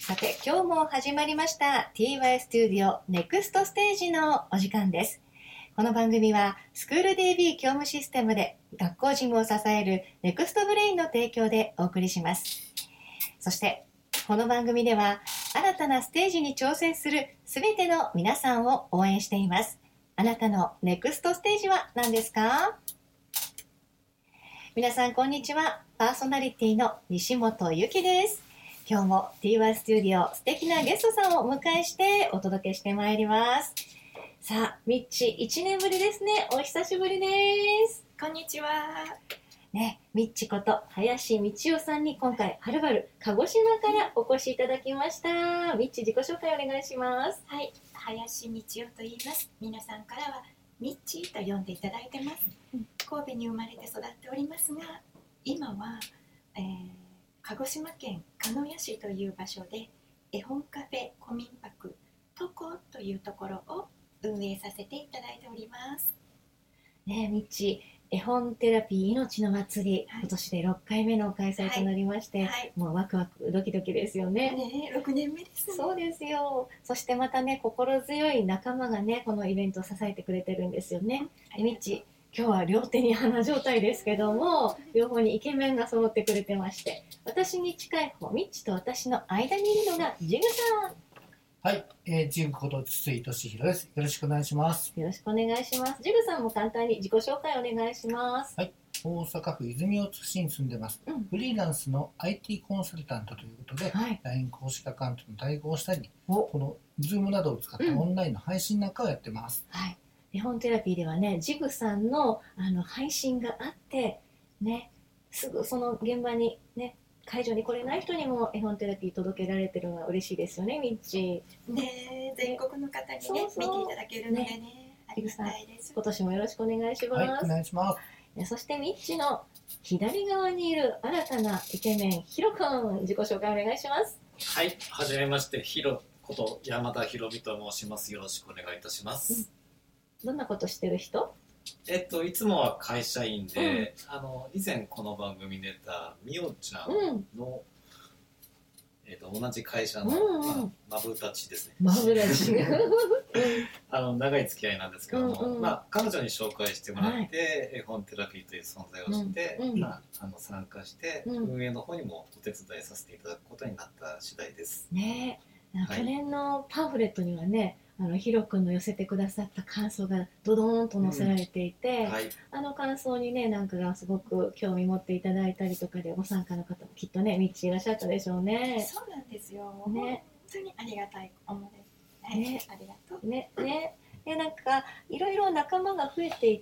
さて、今日も始まりました TY スタジオネクストステージのお時間です。この番組はスクール DB 教務システムで学校事務を支えるネクストブレインの提供でお送りします。そしてこの番組では新たなステージに挑戦するすべての皆さんを応援しています。あなたのネクストステージは何ですか？皆さんこんにちは。パーソナリティの西本由紀です。今日も TY スタジオ素敵なゲストさんをお迎えしてお届けしてまいります。さあ、ミッチ1年ぶりですね。お久しぶりです。 こんにちは。 ね、ミッチこと林道夫さんに今回はるばる鹿児島からお越しいただきました。ミッチ自己紹介お願いします。 はい、林道夫と言います。皆さんからはミッチと呼んでいただいてます。神戸に生まれて育っておりますが、今は、鹿児島県鹿屋市という場所で絵本カフェ古民泊トコというところを運営させていただいております。 ねえ、ミッチ、絵本テラピー命の祭り、 はい、 今年で6回目の開催となりまして、 はい、 もうワクワクドキドキですよね。 ね、6年目ですね。 そうですよ。そしてまたね、心強い仲間がね、このイベントを支えてくれてるんですよね。ミッチ、今日は両手に花状態ですけども、両方にイケメンが揃ってくれてまして、私に近い方、ミッチと私の間にいるのがジグさん。 はい、ジグこと筒井俊弘です。よろしくお願いします。 よろしくお願いします。ジグさんも簡単に自己紹介お願いします。 はい、大阪府泉大津市に住んでます。フリーランスの IT コンサルタントということで、LINE 公式アカウントの代行をしたり、この Zoom などを使ったオンラインの配信なんかをやってます。 はい。絵本テラピーではね、ジグさんの配信があってね、すぐその現場にね、会場に来れない人にも絵本テラピー届けられてるのは嬉しいですよね、ミッチ。 ね、全国の方にね、見ていただけるのでね、ありがたいです。 今年もよろしくお願いします。 はい、お願いします。 そしてミッチの左側にいる新たなイケメン、ヒロ君、自己紹介お願いします。 はい、はじめまして、ヒロこと山田ひろみと申します。よろしくお願いいたします。 どんなことしてる人？ いつもは会社員で、以前この番組に出たみおちゃんの、同じ会社の、マブダチですね。 マブダチ長い付き合いなんですけども、彼女に紹介してもらって、絵本テラピーという存在を知って、参加して、運営の方にもお手伝いさせていただくことになった次第です。 ねえ、去年のパンフレットにはね、ヒロ君の寄せてくださった感想がドドーンと載せられていて、感想にね、なんかがすごく興味持っていただいたりとかで、ご参加の方もきっとね、ミッチいらっしゃったでしょうね。 そうなんですよ。 ね、 本当にありがたい思いです。ね、ありがとう。 ね、なんかいろいろ仲間が増えていって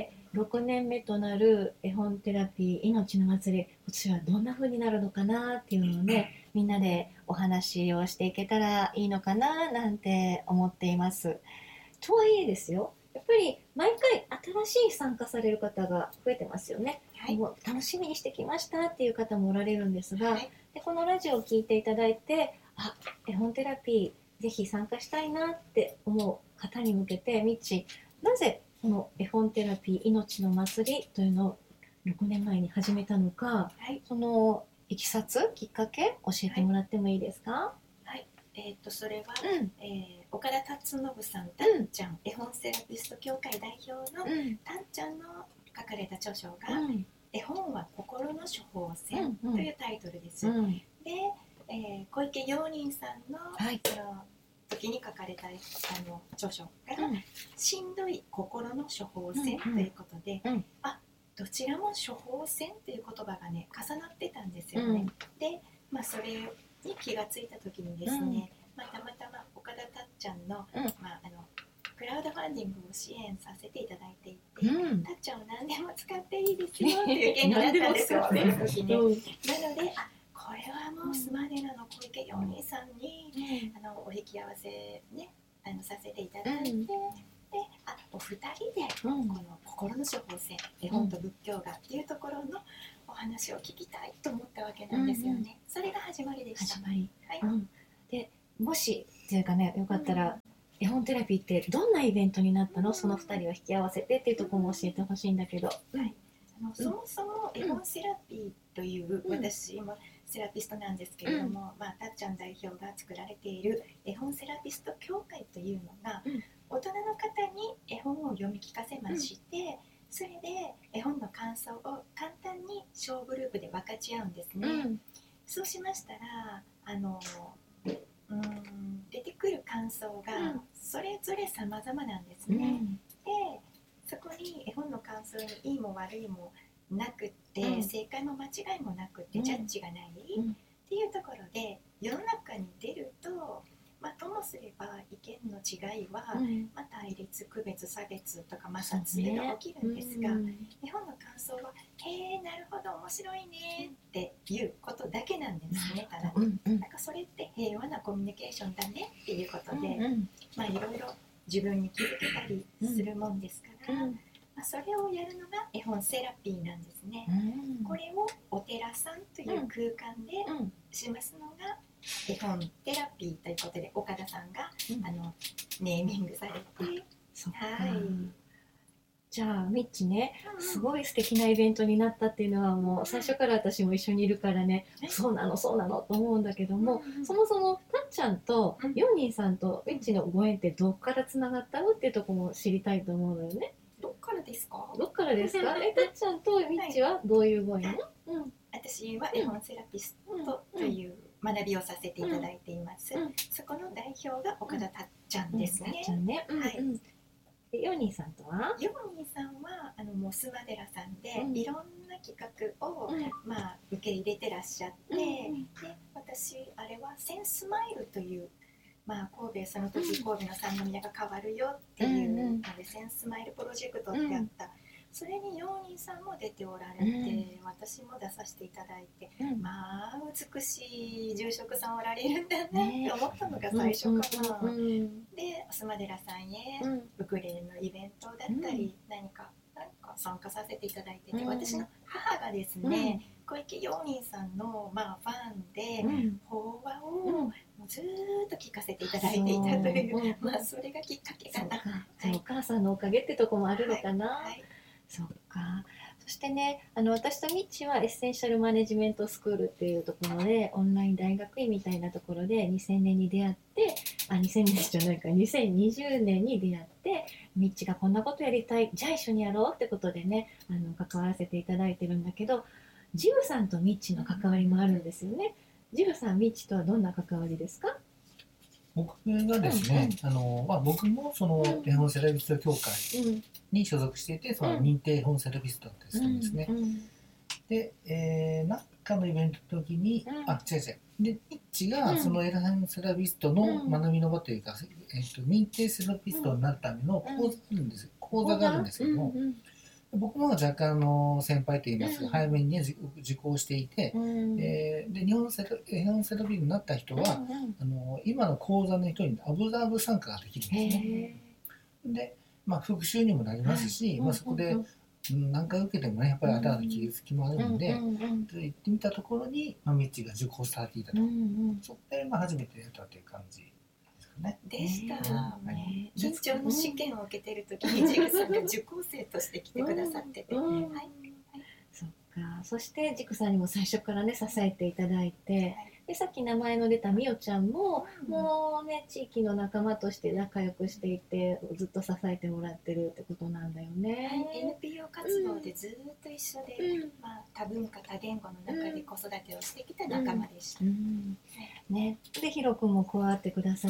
、6年目となる絵本テラピー命の祭り、今年はどんな風になるのかなっていうのをね、みんなでお話をしていけたらいいのかななんて思っています。とはいえですよ、やっぱり毎回新しい参加される方が増えてますよね。もう楽しみにしてきましたっていう方もおられるんですが、でこのラジオを聞いていただいて、絵本テラピーぜひ参加したいなって思う方に向けて、ミッチ、なぜこの絵本テラピー命の祭りというのを6年前に始めたのか、そのいきさつ、きっかけ教えてもらってもいいですか？ それは、岡田達信さん、たんちゃん、絵本セラピスト協会代表のたんちゃんの書かれた著書が、絵本は心の処方箋というタイトルです。で、小池陽人さんの、時に書かれた著書が、しんどい心の処方箋ということで、どちらも処方箋という言葉がね、重なってたんですよね。で、それに気がついた時にですね、たまたま岡田たっちゃんの、クラウドファンディングを支援させていただいていて、たっちゃんを何でも使っていいですよっていう件になったんですよ、その時に。なので、これはもうスマデラの小池陽人さんに、お引き合わせね、させていただいて、で、お二人で、この心の処方箋、絵本と仏教画っていうところのお話を聞きたいと思ったわけなんですよね。それが始まりでした。 で、もしというかね、よかったら、絵本テラピーってどんなイベントになったの？その2人を引き合わせてっていうところも教えてほしいんだけど。 そもそも絵本セラピーという、私今セラピストなんですけれども、たっちゃん代表が作られている絵本セラピスト協会というのが、大人の方に絵本を読み聞かせまして、それで絵本の感想を簡単に小グループで分かち合うんですね。そうしましたら出てくる感想がそれぞれ様々なんですね。でそこに絵本の感想にいいも悪いもなくって、正解も間違いもなくって、ジャッジがない、っていうところで世の中に出ると、ともすれば意見の違いは、対立、区別、差別とか摩擦が起きるんですが、絵本の感想は「へー、なるほど、面白いね」っていうことだけなんですね。ただなんかそれって平和なコミュニケーションだねっていうことで、いろいろ自分に気づけたりするもんですから、それをやるのが絵本セラピーなんですね。これをお寺さんという空間でしますのが絵本テラピーということで、岡田さんが、ネーミングされて、 じゃあミッチね、すごい素敵なイベントになったっていうのはもう最初から私も一緒にいるからね、そうなのそうなのと思うんだけども、そもそもたっちゃんとヨンニーさんとミッチのご縁ってどっからつながったのっていうところも知りたいと思うのよね。 どっからですか？ どっからですか？たっちゃんとミッチはどういうご縁？ 私は絵本セラピストという学びをさせていただいています。そこの代表が岡田たっちゃんですね。ヨニーさんとは？ヨニーさんはもう須磨寺さんでいろんな企画を、受け入れてらっしゃって、で私あれはセンスマイルという、神戸その時神戸の三宮が変わるよっていうので、センスマイルプロジェクトってあった。それにヨーニーさんも出ておられて、私も出させていただいて、美しい住職さんおられるんだなって思ったのが最初かな。で須磨寺さんへウクレレのイベントだったり、何か参加させていただいてて、私の母がですね、小池ヨーニーさんの、ファンで、法話をずーっと聞かせていただいていたという、それがきっかけかな。 お母さんのおかげってとこもあるのかな。そっか。そしてね、私とミッチはエッセンシャルマネジメントスクールっていうところでオンライン大学院みたいなところで2000年に出会って、2000年じゃないか、2020年に出会って、ミッチがこんなことやりたい、じゃあ一緒にやろうってことでね、関わらせていただいてるんだけど、ジブさんとミッチの関わりもあるんですよね。ジブさん、ミッチとはどんな関わりですか？ 僕がですね、僕もその絵本セラピスト協会に所属していて、その認定絵本セラピストってしてるんですね。で、なんかのイベントの時に、違う。で、ミッチがその絵本セラピストの学びの場というか、認定セラピストになるための講座があるんですけども、僕も若干先輩といいますか、早めにね受講していて、で日本絵本セラピストになった人は、今の講座の人にアブザーブ参加ができるんですね。で、復習にもなりますし、そこで何回受けてもね、やっぱり新しい気づきもあるので、行ってみたところに、ミッチが受講されていたと、そこで初めてやったという感じ。 でした。緊張の試験を受けてる時にジグさんが受講生として来てくださってて、 そっか。そしてジグさんにも最初からね支えていただいて、でさっき名前の出たみおちゃんも、もうね地域の仲間として仲良くしていてずっと支えてもらってるってことなんだよね。 NPO 活動でずっと一緒で、多文化多言語の中で子育てをしてきた仲間でした。 ね、でヒロ君も加わってくださって、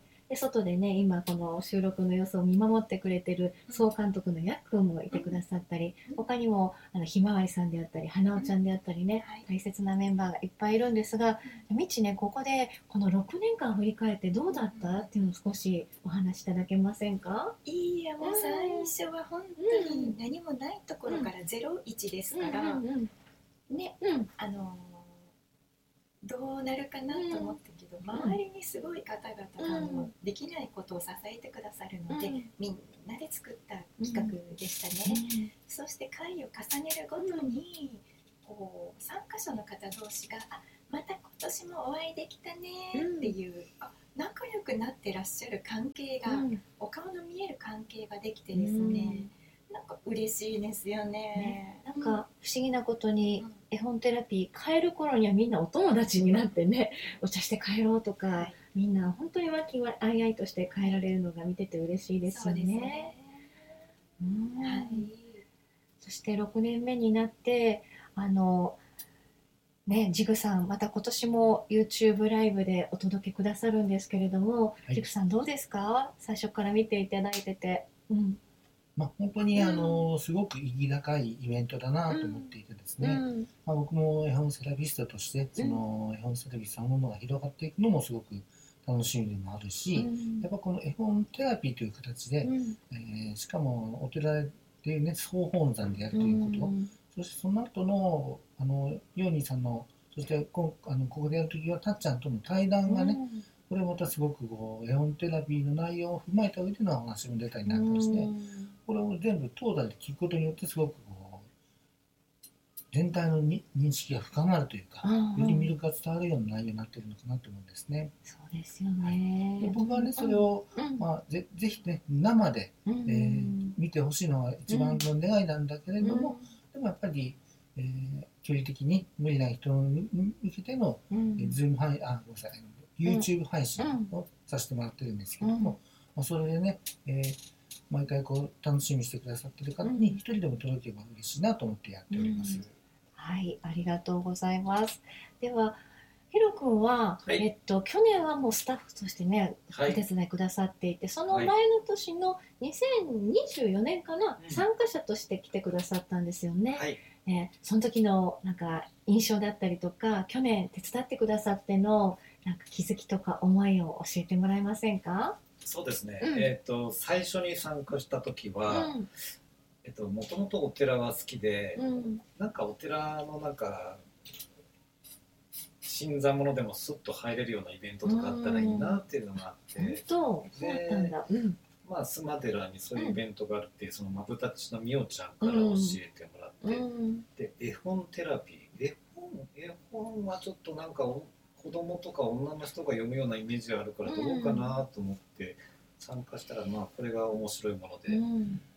で外でね今この収録の様子を見守ってくれてる総監督のヤックンもいてくださったり、他にもひまわりさんであったり花尾ちゃんであったりね、大切なメンバーがいっぱいいるんですが、みちねここでこの6年間振り返ってどうだったっていうのを少しお話しいただけませんか？ いやもう最初は本当に何もないところから0-1ですからね、どうなるかなと思ったけど、周りにすごい方々がもうできないことを支えてくださるので、みんなで作った企画でしたね。そして回を重ねるごとにこう参加者の方同士がまた今年もお会いできたねっていう、仲良くなってらっしゃる関係が、お顔の見える関係ができてですね、 なんか嬉しいですよね。 なんか不思議なことに、絵本テラピー帰る頃にはみんなお友達になってね、お茶して帰ろうとか、はい、みんな本当に和気あいあいとして帰られるのが見てて嬉しいですよね。そうですね。はい。そして6年目になってジグさんまた今年も YouTube ライブでお届けくださるんですけれども、はい、ジグさんどうですか？最初から見ていただいてて。 本当にすごく意義高いイベントだなと思っていてですね、僕も絵本セラピストとしてその絵本セラピーそのものが広がっていくのもすごく楽しみでもあるし、やっぱこの絵本テラピーという形で、しかもお寺でね総本山でやるということ、そしてその後のヨーニーさんの、そしてここでやるときはたっちゃんとの対談がね、これまたすごく絵本テラピーの内容を踏まえた上での話も出たりなんかして、これを全部トータルで聞くことによってすごく全体の認識が深まるというか、より魅力が伝わるような内容になっているのかなと思うんですね。 そうですよね。 で僕はねそれを、ぜひね生で、見てほしいのが一番の願いなんだけれども、でもやっぱり、距離的に無理な人に向けての、Zoom ごめんなさい、YouTube 配信をさせてもらってるんですけども、それでね、毎回楽しみにしてくださってる方に一人でも届けば嬉しいなと思ってやっております。 はい、ありがとうございます。ではヒロ君は、去年はもうスタッフとしてね、お手伝いくださっていて、その前の年の2024年かな、参加者として来てくださったんですよね。その時のなんか印象だったりとか、去年手伝ってくださってのなんか気づきとか思いを教えてもらえませんか？ そうですね、最初に参加した時は、もともとお寺は好きで、なんかお寺のなんか新参者でもスッと入れるようなイベントとかあったらいいなっていうのがあって、 そうだったんだ。 須磨寺にそういうイベントがあるっていう、そのまぶたちのみおちゃんから教えてもらって、で絵本テラピー、絵本はちょっとなんか子供とか女の人が読むようなイメージがあるからどうかなと思って参加したら、これが面白いもので、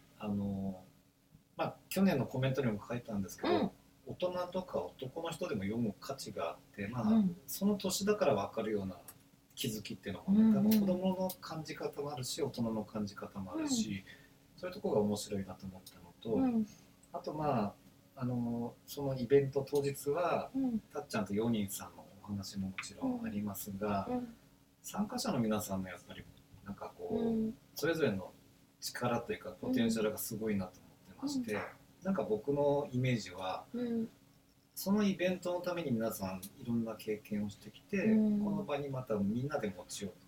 去年のコメントにも書いたんですけど、大人とか男の人でも読む価値があって、その年だから分かるような気づきっていうのも、多分子供の感じ方もあるし大人の感じ方もあるし、そういうところが面白いなと思ったのと、あとそのイベント当日は、たっちゃんとヨニンさんのお話ももちろんありますが、参加者の皆さんのやっぱりなんかそれぞれの力というかポテンシャルがすごいなと思ってまして、なんか僕のイメージは、そのイベントのために皆さんいろんな経験をしてきて、この場にまたみんなで持ち寄って、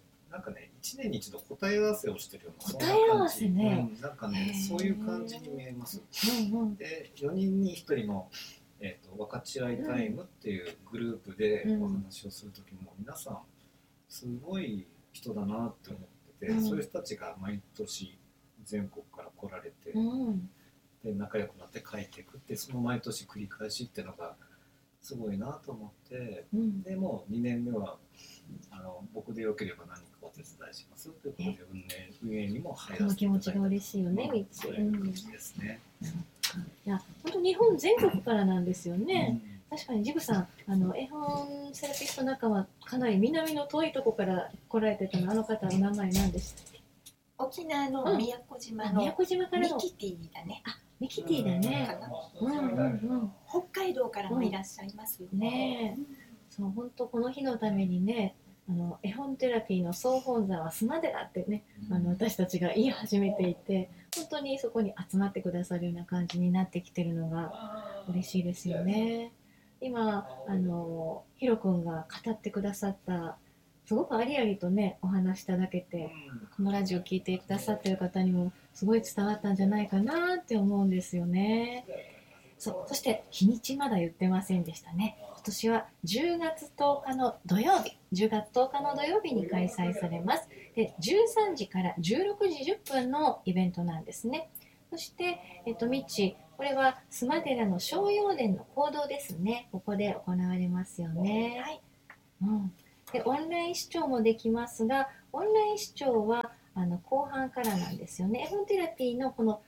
なんかね1年に一度答え合わせをしてるような、 答え合わせね、 なんかねそういう感じに見えます。で4人に1人の、分かち合いタイムっていうグループでお話をする時も、皆さんすごい人だなって思ってて、そういう人たちが毎年全国から来られて、で仲良くなって帰っていくって、その毎年繰り返しっていうのがすごいなと思って、でもう2年目は僕でよければ何かお手伝いしますということで運営にも入らせていただいて、 気持ちが嬉しいよね、 そういう感じですね。 いや本当日本全国からなんですよね。確かにジグさん絵本セラピスト仲間かなり南の遠いとこから来られてたの、あの方の名前何でしたっけ？ 沖縄の宮古島のミキティだね。 ミキティだね。 北海道からもいらっしゃいますね。そう本当この日のためにね、絵本テラピーの総本山は須磨寺ってね、私たちが言い始めていて、本当にそこに集まってくださるような感じになってきてるのが嬉しいですよね。今ヒロ君が語ってくださったすごくありありとねお話いただけて、このラジオ聞いてくださってる方にもすごい伝わったんじゃないかなって思うんですよね。そして日にちまだ言ってませんでしたね。今年は10月10日の土曜日、10月10日の土曜日に開催されます。で、13時から16時10分のイベントなんですね。そして、ミッチ、これは須磨寺の正陽殿の講堂ですね。ここで行われますよね。はい。で、オンライン視聴もできますが、オンライン視聴は後半からなんですよね。絵本テラピーのこの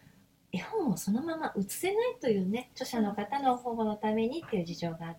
絵本をそのまま写せないというね、著者の方の保護のためにっていう事情があって、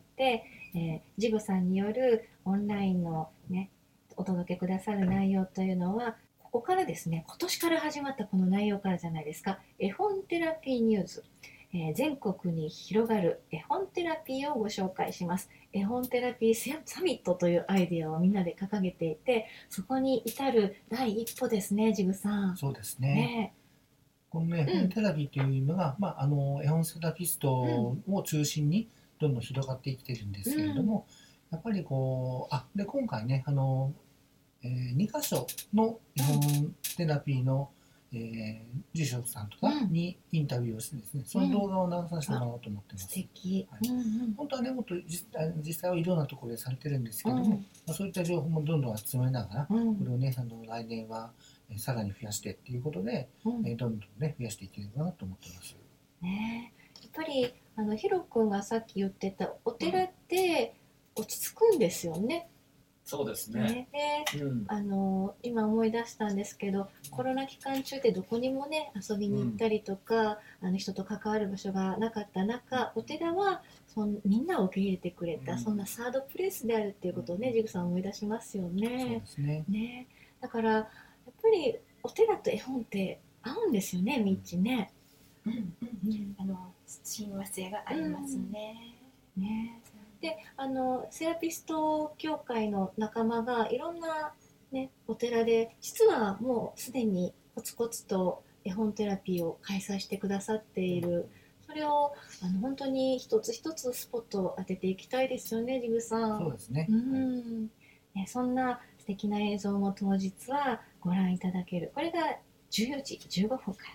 ジグさんによるオンラインのね、お届けくださる内容というのは、ここからですね、今年から始まったこの内容からじゃないですか。絵本テラピーニュース、全国に広がる絵本テラピーをご紹介します。絵本テラピーサミットというアイデアをみんなで掲げていて、そこに至る第一歩ですね、ジグさん。 そうですね。この絵本テラピーというのが、絵本セラピストを中心にどんどん広がってきてるんですけれども、やっぱりこう、で今回ね、2箇所の絵本テラピーの、住職さんとかにインタビューをしてですね、その動画を流させてもらおうと思ってます。 素敵。 本当はね、もっと実際はいろんなところでされてるんですけども、そういった情報もどんどん集めながら、これをね、来年はさらに増やしてっていうことで、どんどんね、増やしていければなと思ってます。 ね、やっぱりヒロ君がさっき言ってたお寺って落ち着くんですよね。 そうですね。 今思い出したんですけど、コロナ期間中でどこにもね遊びに行ったりとか、人と関わる場所がなかった中、お寺はみんなを受け入れてくれた、そんなサードプレイスであるっていうことをね、ジグさん思い出しますよね。 そうですね。 だからやっぱりお寺と絵本って合うんですよね、みっちね。 親和性がありますね。 で、セラピスト協会の仲間がいろんな、ね、お寺で実はもうすでにコツコツと絵本テラピーを開催してくださっている。それを本当に一つ一つスポットを当てていきたいですよね、ジグさん。 そうですね。 そんな素敵な映像も当日はご覧いただける。これが14時15分から。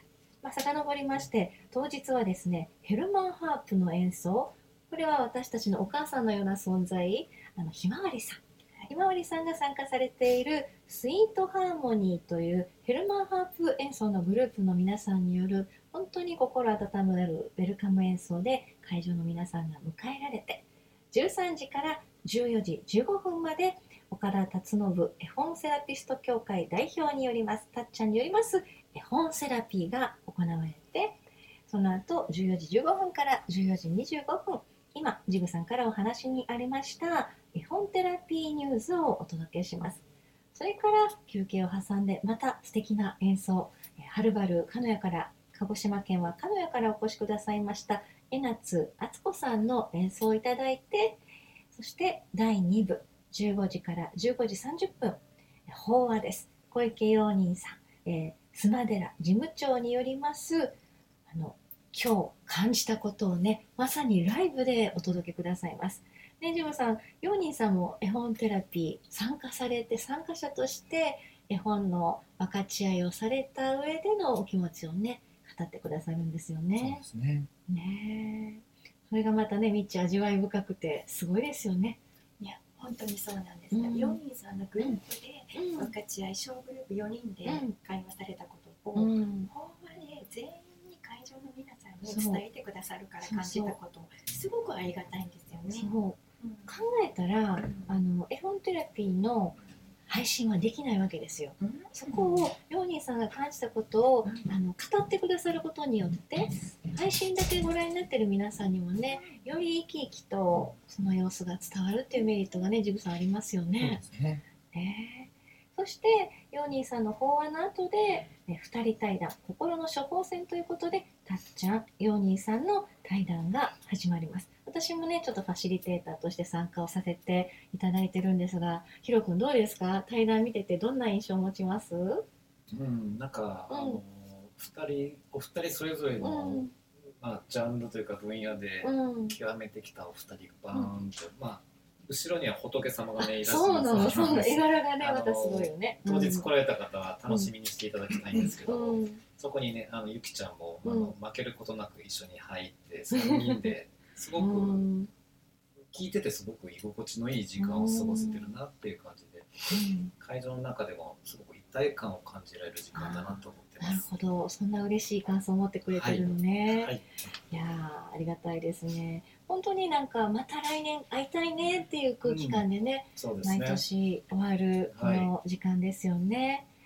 遡りまして、当日はですね、ヘルマンハープの演奏。これは私たちのお母さんのような存在、ひまわりさん。ひまわりさんが参加されているスイートハーモニーというヘルマンハープ演奏のグループの皆さんによる本当に心温まるウェルカム演奏で会場の皆さんが迎えられて、13時から14時15分まで岡田達信絵本セラピスト協会代表によります、たっちゃんによります絵本セラピーが行われて、その後14時15分から14時25分、今ジグさんからお話にありました絵本テラピーニュースをお届けします。それから休憩を挟んでまた素敵な演奏、はるばる鹿屋から、鹿児島県は鹿屋からお越しくださいました江夏敦子さんの演奏をいただいて、そして第2部15時から15時30分法話です。小池陽人さん、須磨寺事務長によります今日感じたことをね、まさにライブでお届けくださいます。ね、ジムさん、ヨーニーさんも絵本テラピー参加されて、参加者として絵本の分かち合いをされた上でのお気持ちをね、語ってくださるんですよね。 そうですね。 ね、それがまたね、みっち味わい深くてすごいですよね。 いや、本当にそうなんですが、ヨーニーさんのグループで分かち合い、小グループ4人で会話されたことを、ほんまに全員会場の皆さんに伝えてくださるから感じたこと、すごくありがたいんですよね。 そう考えたら、絵本テラピーの配信はできないわけですよ。そこをヨーニーさんが感じたことを語ってくださることによって、配信だけご覧になってる皆さんにもね、より生き生きとその様子が伝わるっていうメリットがね、ジグさんありますよね。 そうですね。 そしてヨーニーさんの法話の後で2人対談、心の処方箋ということで、たっちゃん、ヨーニーさんの対談が始まります。私もね、ちょっとファシリテーターとして参加をさせていただいてるんですが、ヒロ君どうですか？対談見ててどんな印象を持ちます？ なんか、お二人それぞれの、ジャンルというか分野で極めてきたお二人がバーンと、後ろには仏様がねいらっしゃる。 そうなの、そうなの、絵柄がねまたすごいよね。 当日来られた方は楽しみにしていただきたいんですけど、そこにねゆきちゃんも負けることなく一緒に入って3人ですごく聞いててすごく居心地のいい時間を過ごせてるなっていう感じで、会場の中でもすごく一体感を感じられる時間だなと思ってます。 なるほど、そんな嬉しい感想を持ってくれてるのね。いやー、ありがたいですね。本当になんかまた来年会いたいねっていう空気感でね、毎年終わるこの時間ですよね。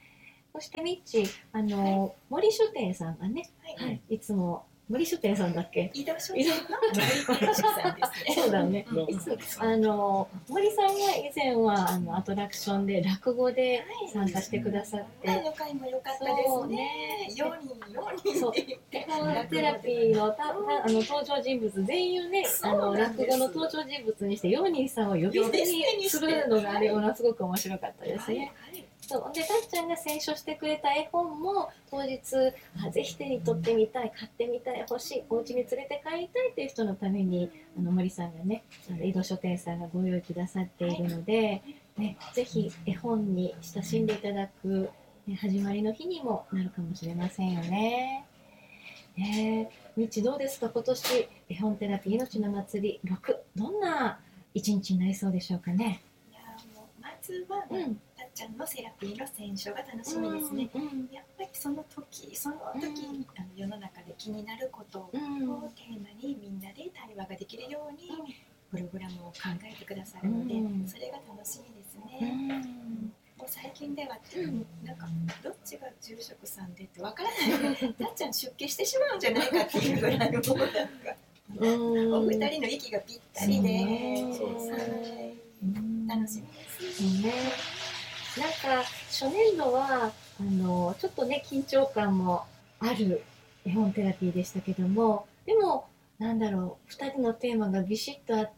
そしてミッチ、森書店さんがね、いつも森書店さんだっけ？ 移動書店の森店主さんですね。 そうだね。いつ森さんが以前はアトラクションで落語で参加してくださって、 の回も良かったですね。4人そう。絵本テラピーの登場人物全員をね、落語の登場人物にしてヨーニーさんを呼び捨てにするのがあれものすごく面白かったですね。そうで、たっちゃんが選書してくれた絵本も当日ぜひ手に取ってみたい、買ってみたい、欲しい、お家に連れて帰りたいという人のために森さんがね、井戸書店さんがご用意くださっているので、ね、ぜひ絵本に親しんでいただく、ね、始まりの日にもなるかもしれませんよね。みちどうですか、今年絵本テラピー命の祭り6、どんな一日になりそうでしょうかね。 いやもうまずは、たっちゃんのセラピーの選書が楽しみですね。やっぱりその時世の中で気になることをテーマにみんなで対話ができるようにプログラムを考えてくださるので、それが楽しみですね。もう最近ではなんかどっちが住職さんでってわからないたっちゃん出家してしまうんじゃないかっていうぐらいのなんかお二人の息がぴったりで、楽しみですね。 なんか初年度はちょっとね緊張感もある絵本テラピーでしたけども、でもなんだろう、2人のテーマがビシッとあって、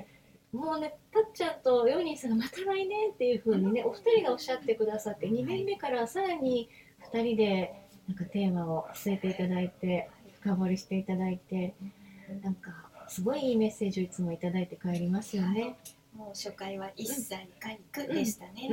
もうね、たっちゃんとヨーニーさんがまた来年っていう風にね、お二人がおっしゃってくださって、2年目からさらに2人でなんかテーマを据えていただいて、深掘りしていただいて、なんかすごいいいメッセージをいつもいただいて帰りますよね。 もう初回は一切回復でしたね。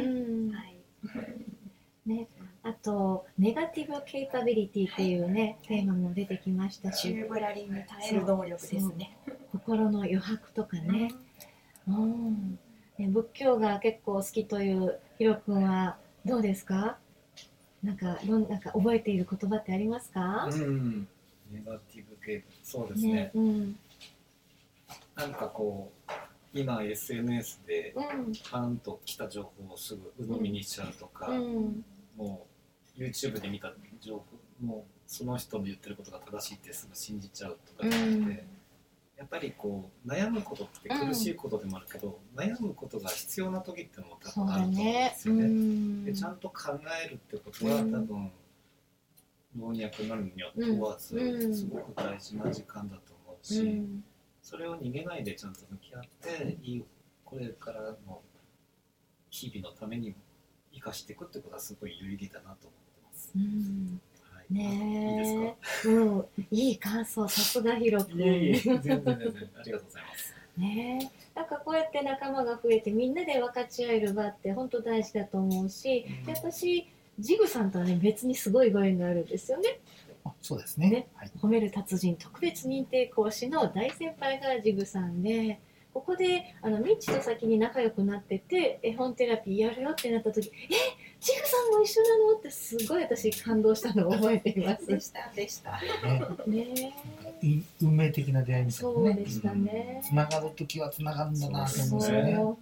ね、あとネガティブケイパビリティっていうね、テーマも出てきましたし、 チューブラリンに耐える能力ですね。 心の余白とかね。ね、仏教が結構好きというヒロ君はどうですか？なんか覚えている言葉ってありますか？ ネガティブ系、そうですね。なんかこう今 SNS でパンと来た情報をすぐ鵜呑みにしちゃうとか、もう YouTube で見た情報もその人の言ってることが正しいってすぐ信じちゃうとかじゃなくて、やっぱりこう悩むことって苦しいことでもあるけど、悩むことが必要な時ってのも多分あると思うんですよね。でちゃんと考えるってことは多分老若男女問わずすごく大事な時間だと思うし、それを逃げないでちゃんと向き合ってこれからの日々のために生かしていくってことはすごい有意義だなと思ってます。 ね、 いいですか？ いい感想、さすがヒロ君。 全然ありがとうございますね。なんかこうやって仲間が増えてみんなで分かち合える場って本当大事だと思うし、で私ジグさんとはね別にすごいご縁があるんですよね。 そうですね。 褒める達人特別認定講師の大先輩がジグさんで、ここでミッチと先に仲良くなってて絵本テラピーやるよってなった時、ジグさんも一緒なのってすごい私感動したのを覚えています。 でしたね。 運命的な出会いみたいなね。 そうでしたね。 つながる時はつながるんだなと思うんですよね。 そう思った。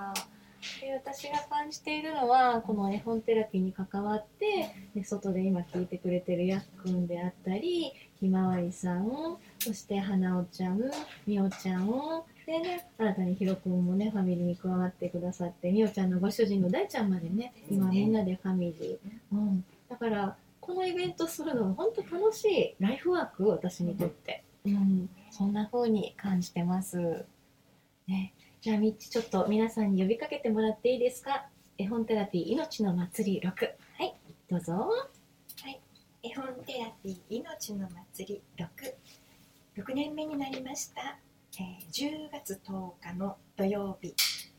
で私が感じているのはこの絵本テラピーに関わってで外で今聞いてくれてるやっくんであったりひまわりさん、そして花おちゃん、みおちゃんでね、新たにひろくんもねファミリーに加わってくださって、みおちゃんのご主人の大ちゃんまでね今みんなでファミリー、だからこのイベントするのが本当楽しいライフワーク、私にとって、そんな風に感じてますね。じゃあミッチちょっと皆さんに呼びかけてもらっていいですか？絵本テラピー命の祭り6、はいどうぞ。 はい、絵本テラピー命の祭り6年目になりました、10月10日の土曜日、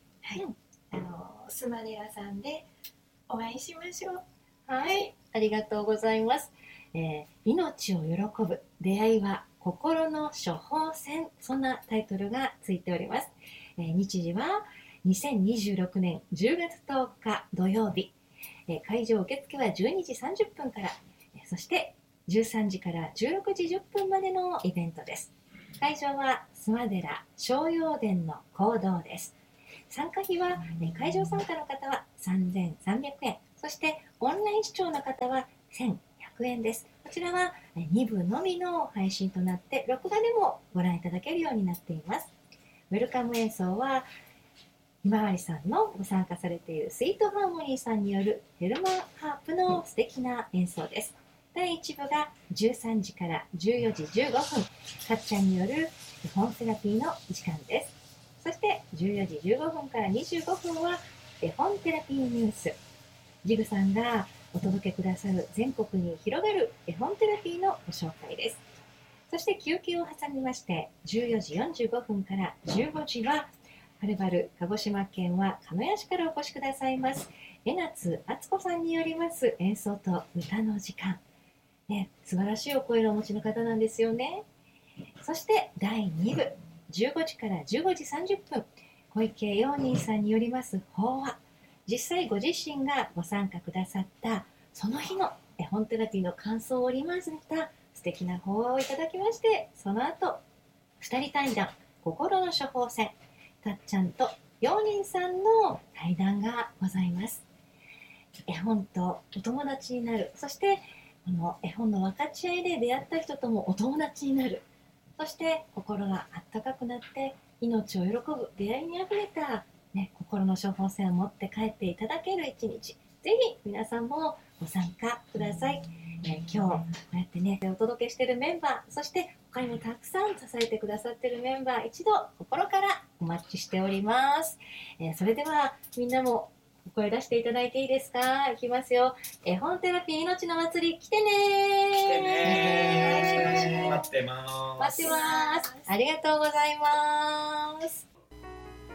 スマデラさんでお会いしましょう。 はい、ありがとうございます。命を喜ぶ出会いは心の処方箋、そんなタイトルがついております。日時は2026年10月10日土曜日、会場受付は12時30分から、そして13時から16時10分までのイベントです。会場は須磨寺正陽殿の講堂です。参加費は、会場参加の方は3300円、そそしてオンライン視聴の方は1100円です。こちらは2部のみの配信となって録画でもご覧いただけるようになっています。ウェルカム演奏はひまわりさんのご参加されているスイートハーモニーさんによるヘルマーハープの素敵な演奏です。第1部が13時から14時15分、かっちゃんによる絵本セラピーの時間です。そして14時15分から25分は絵本テラピーニュース。ジグさんがお届けくださる全国に広がる絵本テラピーのご紹介です。そして休憩を挟みまして14時45分から15時ははるばる鹿児島県は鹿屋市からお越しくださいます江夏敦子さんによります演奏と歌の時間、ね、素晴らしいお声のお持ちの方なんですよね。そして第2部15時から15時30分小池陽人さんによります法話。実際ご自身がご参加くださったその日の絵本テラピーの感想を織り交ぜた素敵な法話をいただきまして、その後2人対談心の処方箋、たっちゃんと陽人さんの対談がございます。絵本とお友達になる、そしてこの絵本の分かち合いで出会った人ともお友達になる、そして心があったかくなって命を喜ぶ出会いにあふれた、心の処方箋を持って帰っていただける一日、ぜひ皆さんもご参加ください。今日こうやってねお届けしているメンバー、そして他にもたくさん支えてくださっているメンバー、一度心からお待ちしております。それではみんなもお声出していただいていいですか。いきますよ。絵本テラピー命の祭り来てねー。 来てねー。待ってます。 待ってます。ありがとうございます。